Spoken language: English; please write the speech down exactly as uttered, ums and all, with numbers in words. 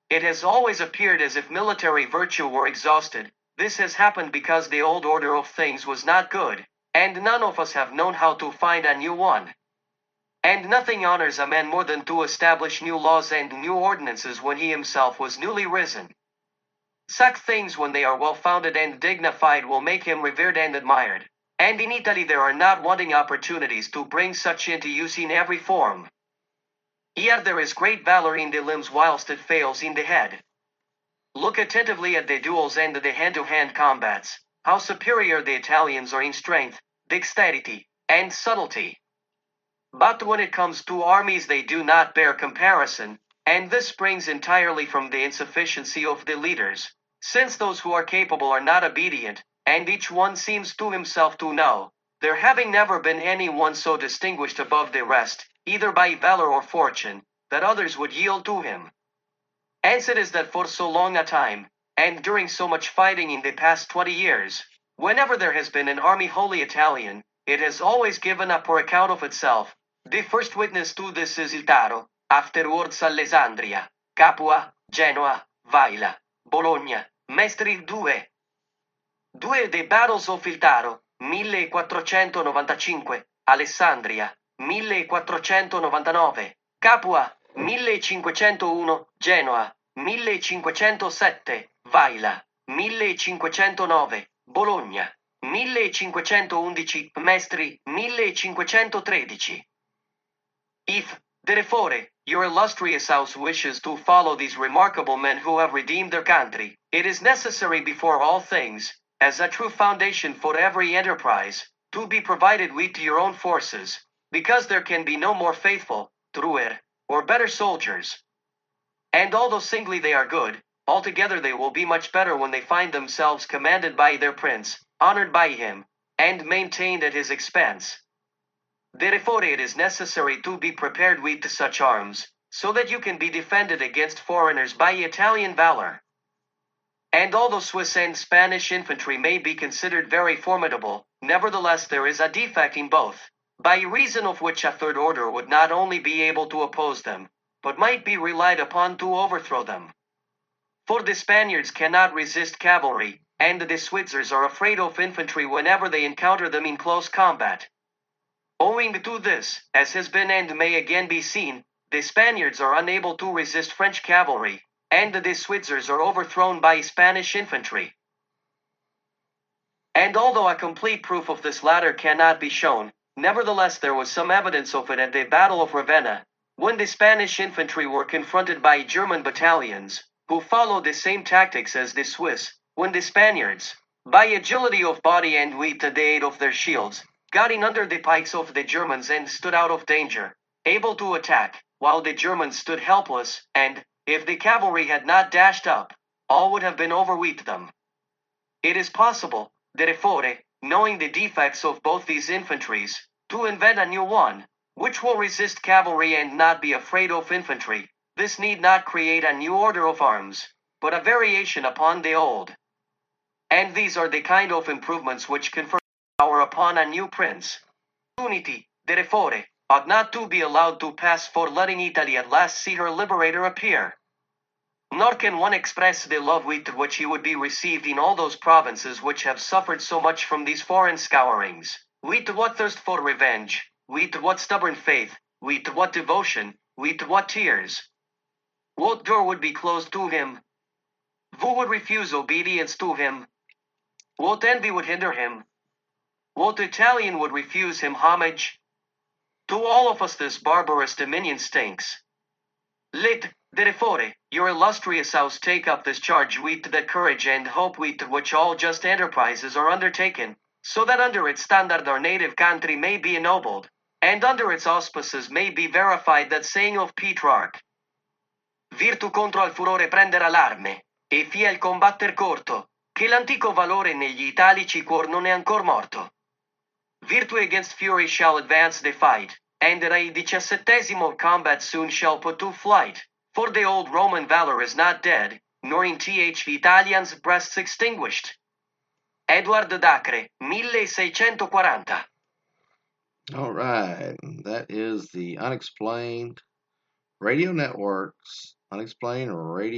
It has always appeared as if military virtue were exhausted. This has happened because the old order of things was not good, and none of us have known how to find a new one. And nothing honors a man more than to establish new laws and new ordinances when he himself was newly risen. Such things, when they are well founded and dignified, will make him revered and admired. And in Italy there are not wanting opportunities to bring such into use in every form. Yet there is great valor in the limbs whilst it fails in the head. Look attentively at the duels and the hand-to-hand combats, how superior the Italians are in strength, dexterity, and subtlety. But when it comes to armies they do not bear comparison, and this springs entirely from the insufficiency of the leaders, since those who are capable are not obedient, and each one seems to himself to know, there having never been any one so distinguished above the rest, either by valor or fortune, that others would yield to him. Hence it is that for so long a time, and during so much fighting in the past twenty years, whenever there has been an army wholly Italian, it has always given up for account of itself. The first witness to this is Iltaro, afterwards Alessandria, Capua, Genoa, Vaila, Bologna, Mestri due. Due The battles of Iltaro, millequattrocentonovantacinque, Alessandria, millequattrocentonovantanove, Capua, millecinquecentouno, Genoa, millecinquecentosette, Vaila, millecinquecentonove, Bologna, millecinquecentoundici, Mestri, millecinquecentotredici. If, therefore, your illustrious house wishes to follow these remarkable men who have redeemed their country, it is necessary before all things, as a true foundation for every enterprise, to be provided with your own forces, because there can be no more faithful, truer, or better soldiers. And although singly they are good, altogether they will be much better when they find themselves commanded by their prince, honored by him, and maintained at his expense. Therefore it is necessary to be prepared with such arms, so that you can be defended against foreigners by Italian valor. And although Swiss and Spanish infantry may be considered very formidable, nevertheless there is a defect in both, by reason of which a third order would not only be able to oppose them, but might be relied upon to overthrow them. For the Spaniards cannot resist cavalry, and the Switzers are afraid of infantry whenever they encounter them in close combat. Owing to this, as has been and may again be seen, the Spaniards are unable to resist French cavalry, and the Switzers are overthrown by Spanish infantry. And although a complete proof of this latter cannot be shown, nevertheless there was some evidence of it at the Battle of Ravenna, when the Spanish infantry were confronted by German battalions, who followed the same tactics as the Swiss, when the Spaniards, by agility of body and with the aid of their shields, got in under the pikes of the Germans and stood out of danger, able to attack, while the Germans stood helpless, and, if the cavalry had not dashed up, all would have been over with them. It is possible, therefore, knowing the defects of both these infantries, to invent a new one, which will resist cavalry and not be afraid of infantry. This need not create a new order of arms, but a variation upon the old. And these are the kind of improvements which confer power upon a new prince. Unity, therefore, ought not to be allowed to pass for letting Italy at last see her liberator appear. Nor can one express the love with which he would be received in all those provinces which have suffered so much from these foreign scourings, with what thirst for revenge, with what stubborn faith, with what devotion, with what tears. What door would be closed to him? Who would refuse obedience to him? What envy would hinder him? What Italian would refuse him homage? To all of us this barbarous dominion stinks. Let, therefore, your illustrious house take up this charge with that courage and hope with which all just enterprises are undertaken, so that under its standard our native country may be ennobled, and under its auspices may be verified that saying of Petrarch, Virtu contro al furore prendere l'arme, e fia il combatter corto, che l'antico valore negli italici cuor non è ancor morto. Virtue against fury shall advance the fight, and a diciassettesimo combat soon shall put to flight, for the old Roman valor is not dead, nor in th Italians' breasts extinguished. Edward Dacre, milleseicento quaranta. All right, that is the Unexplained Radio Network's Unexplained Radio